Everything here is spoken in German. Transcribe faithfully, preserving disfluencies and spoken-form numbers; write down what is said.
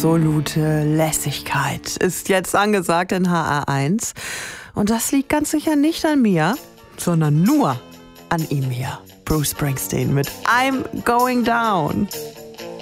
Absolute Lässigkeit ist jetzt angesagt in H R eins. Und das liegt ganz sicher nicht an mir, sondern nur an ihm hier. Bruce Springsteen mit I'm Going Down.